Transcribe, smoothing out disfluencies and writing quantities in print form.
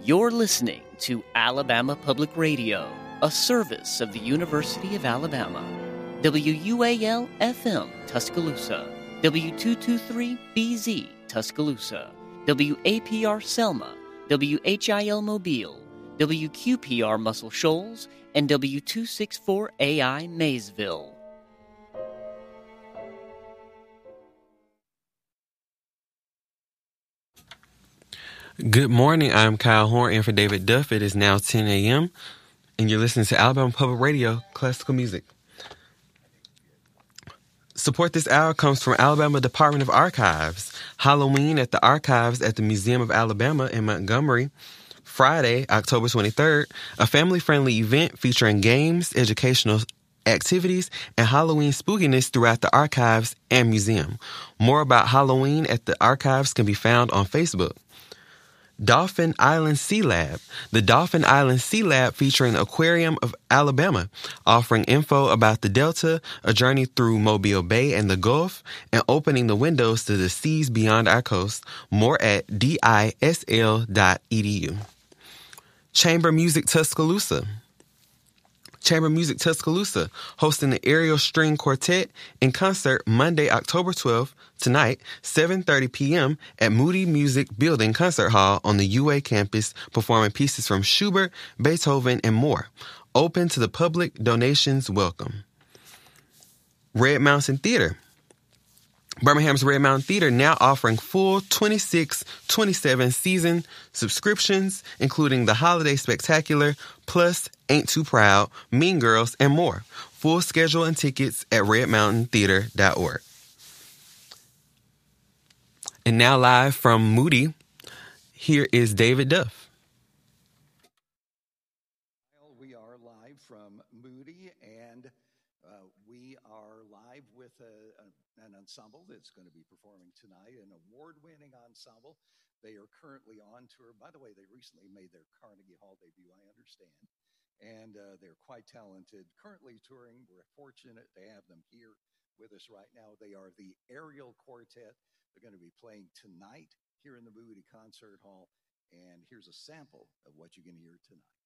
You're listening to Alabama Public Radio, a service of the University of Alabama. WUAL-FM Tuscaloosa, W223BZ Tuscaloosa, WAPR Selma, WHIL Mobile, WQPR Muscle Shoals, and W264AI Maysville. Good morning. I'm Kyle Horn, and for David Duff, it is now 10 a.m., and you're listening to Alabama Public Radio, Classical Music. Support this hour comes from Alabama Department of Archives. Halloween at the Archives at the Museum of Alabama in Montgomery, Friday, October 23rd, a family-friendly event featuring games, educational activities, and Halloween spookiness throughout the archives and museum. More about Halloween at the Archives can be found on Facebook. Dauphin Island Sea Lab. The Dauphin Island Sea Lab featuring the Aquarium of Alabama, offering info about the Delta, a journey through Mobile Bay and the Gulf, and opening the windows to the seas beyond our coast. More at disl.edu. Chamber Music Tuscaloosa. Chamber Music Tuscaloosa, hosting the Aerial String Quartet in concert Monday, October 12th, tonight, 7:30 p.m. at Moody Music Building Concert Hall on the UA campus, performing pieces from Schubert, Beethoven, and more. Open to the public, donations welcome. Red Mountain Theater. Birmingham's Red Mountain Theater now offering full 26-27 season subscriptions, including the Holiday Spectacular, plus Ain't Too Proud, Mean Girls, and more. Full schedule and tickets at redmountaintheater.org. And now live from Moody, here is David Duff. We are live from Moody, and we are live with an ensemble that's going to be performing tonight, an award-winning ensemble. They are currently on tour. By the way, they recently made their Carnegie Hall debut, I understand, and they're quite talented. Currently touring. We're fortunate to have them here with us right now. They are the Aerial Quartet. They're going to be playing tonight here in the Moody Concert Hall, and here's a sample of what you can hear tonight.